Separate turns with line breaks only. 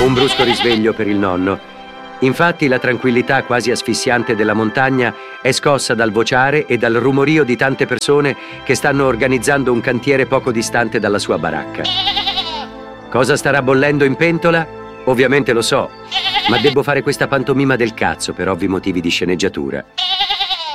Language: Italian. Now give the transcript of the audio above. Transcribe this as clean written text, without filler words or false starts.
Un brusco risveglio per il nonno. Infatti la tranquillità quasi asfissiante della montagna è scossa dal vociare e dal rumorio di tante persone che stanno organizzando un cantiere poco distante dalla sua baracca. Cosa starà bollendo in pentola? Ovviamente lo so, ma devo fare questa pantomima del cazzo per ovvi motivi di sceneggiatura.